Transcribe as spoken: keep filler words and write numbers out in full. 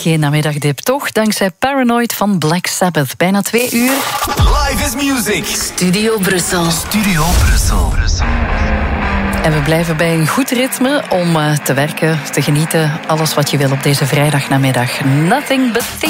geen namiddagdip, toch? Dankzij Paranoid van Black Sabbath. Bijna twee uur. Live is music. Studio Brussel. Studio Brussel. En we blijven bij een goed ritme om uh, te werken, te genieten. Alles wat je wil op deze vrijdagnamiddag. Nothing but thieves.